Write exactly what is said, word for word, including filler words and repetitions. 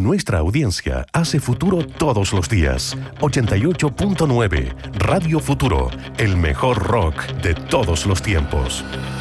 Nuestra audiencia hace futuro todos los días. ochenta y ocho punto nueve Radio Futuro, el mejor rock de todos los tiempos.